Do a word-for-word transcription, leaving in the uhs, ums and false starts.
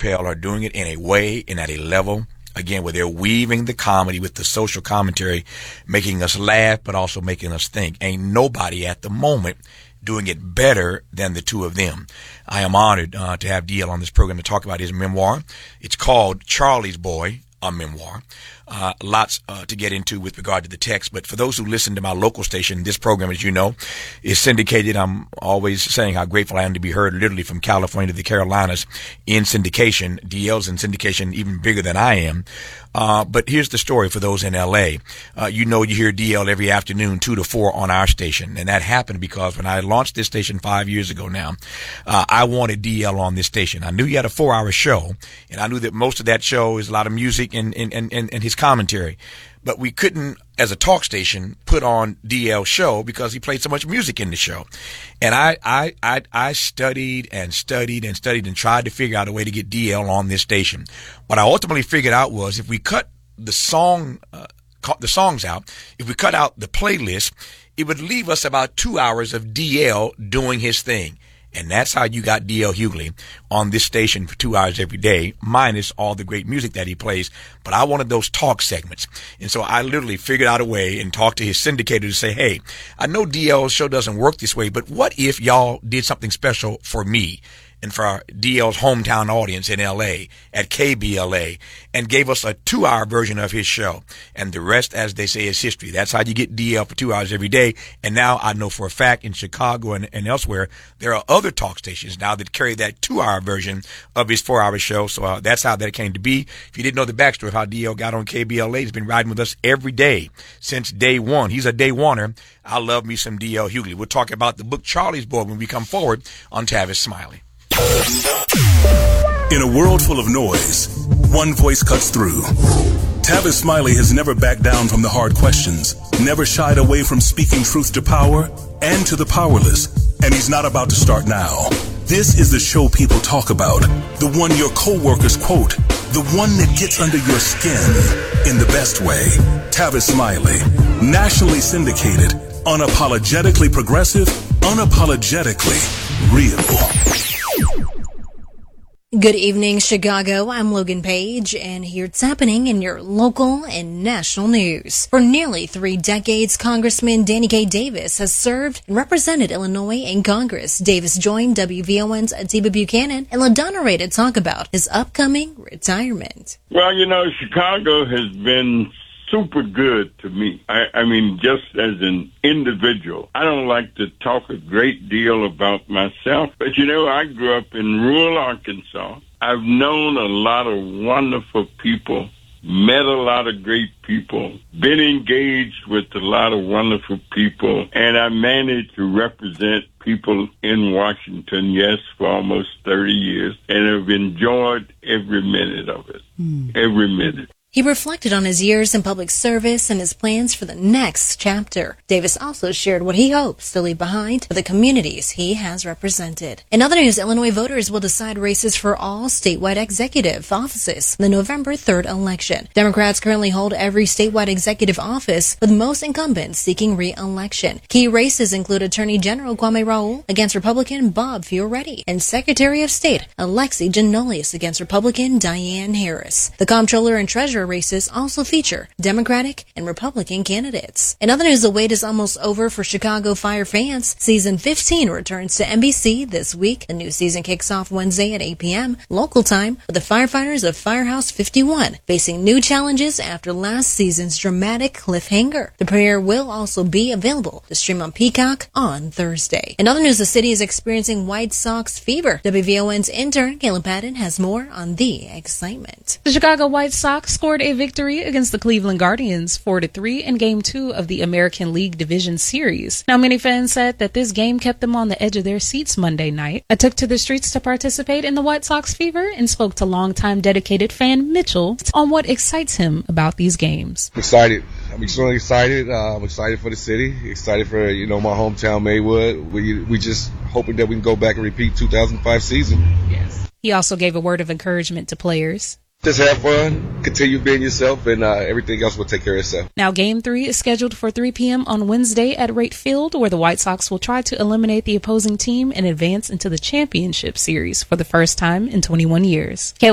Chappelle are doing it in a way and at a level, again, where they're weaving the comedy with the social commentary, making us laugh, but also making us think. Ain't nobody at the moment doing it better than the two of them. I am honored uh, to have D L on this program to talk about his memoir. It's called Charlie's Boy, a memoir. Uh, lots uh, to get into with regard to the text. But for those who listen to my local station, this program, as you know, is syndicated. I'm always saying how grateful I am to be heard literally from California to the Carolinas in syndication. D L's in syndication even bigger than I am. Uh, but here's the story for those in L A. Uh, you know, you hear D L every afternoon, two to four on our station. And that happened because when I launched this station five years ago now, uh, I wanted D L on this station. I knew he had a four hour show, and I knew that most of that show is a lot of music and, and, and, and his commentary. But we couldn't, as a talk station, put on D L's show because he played so much music in the show. And I, I, I, I studied and studied and studied and tried to figure out a way to get D L on this station. What I ultimately figured out was if we cut the song, uh, the songs out, if we cut out the playlist, it would leave us about two hours of D L doing his thing. And that's how you got D L Hughley on this station for two hours every day, minus all the great music that he plays. But I wanted those talk segments. And so I literally figured out a way and talked to his syndicator to say, hey, I know D L's show doesn't work this way, but what if y'all did something special for me and for our D L's hometown audience in L A at K B L A and gave us a two hour version of his show. And the rest, as they say, is history. That's how you get D L for two hours every day. And now I know for a fact in Chicago and, and elsewhere, there are other talk stations now that carry that two hour version of his four hour show. So uh, that's how that came to be. If you didn't know the backstory of how D L got on K B L A, he's been riding with us every day since day one. He's a day oneer. I love me some D L Hughley. We'll talk about the book Charlie's Boy when we come forward on Tavis Smiley. In a world full of noise, one voice cuts through. Tavis Smiley has never backed down from the hard questions, never shied away from speaking truth to power and to the powerless, and he's not about to start now. This is the show people talk about, the one your coworkers quote, the one that gets under your skin in the best way. Tavis Smiley, nationally syndicated, unapologetically progressive, unapologetically real. Good evening, Chicago. I'm Logan Page, and here's what's happening in your local and national news. For nearly three decades, Congressman Danny K. Davis has served and represented Illinois in Congress. Davis joined W V O N's Atiba Buchanan and LaDonna Ray to talk about his upcoming retirement. Well, you know, Chicago has been super good to me. I, I mean, just as an individual. I don't like to talk a great deal about myself, but you know, I grew up in rural Arkansas. I've known a lot of wonderful people, met a lot of great people, been engaged with a lot of wonderful people, and I managed to represent people in Washington, yes, for almost thirty years, and have enjoyed every minute of it, mm. every minute. He reflected on his years in public service and his plans for the next chapter. Davis also shared what he hopes to leave behind for the communities he has represented. In other news, Illinois voters will decide races for all statewide executive offices in the November third election. Democrats currently hold every statewide executive office, with most incumbents seeking re-election. Key races include Attorney General Kwame Raoul against Republican Bob Fioretti and Secretary of State Alexi Giannoulias against Republican Diane Harris. The Comptroller and Treasurer races also feature Democratic and Republican candidates. In other news, the wait is almost over for Chicago Fire fans. Season fifteen returns to N B C this week. The new season kicks off Wednesday at eight p.m. local time with the firefighters of Firehouse fifty-one facing new challenges after last season's dramatic cliffhanger. The premiere will also be available to stream on Peacock on Thursday. In other news, the city is experiencing White Sox fever. W V O N's intern Caleb Patton has more on the excitement. The Chicago White Sox scored a victory against the Cleveland Guardians four to three in Game two of the American League Division Series. Now, many fans said that this game kept them on the edge of their seats Monday night. I took to the streets to participate in the White Sox fever and spoke to longtime dedicated fan Mitchell on what excites him about these games. I'm excited. I'm extremely excited. Uh, I'm excited for the city. Excited for, you know, my hometown, Maywood. We we just hoping that we can go back and repeat two thousand five season. Yes. He also gave a word of encouragement to players. Just have fun, continue being yourself, and uh, everything else will take care of itself. Now, Game three is scheduled for three p.m. on Wednesday at Wright Field, where the White Sox will try to eliminate the opposing team and advance into the championship series for the first time in twenty-one years.